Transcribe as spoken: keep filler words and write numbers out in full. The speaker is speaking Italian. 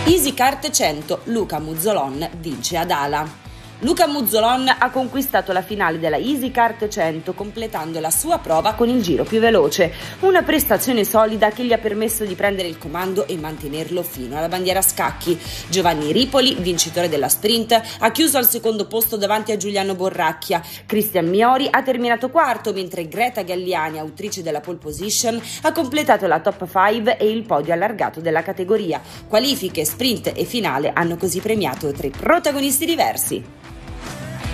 EasyKart cento, Luca Muzzolon vince ad Ala. Luca Muzzolon ha conquistato la finale della EasyKart cento completando la sua prova con il giro più veloce, una prestazione solida che gli ha permesso di prendere il comando e mantenerlo fino alla bandiera a scacchi. Giovanni Ripoli, vincitore della sprint, ha chiuso al secondo posto davanti a Giuliano Borracchia. Cristian Miori ha terminato quarto, mentre Greta Galliani, autrice della pole position, ha completato la top cinque e il podio allargato della categoria. Qualifiche, sprint e finale hanno così premiato tre protagonisti diversi.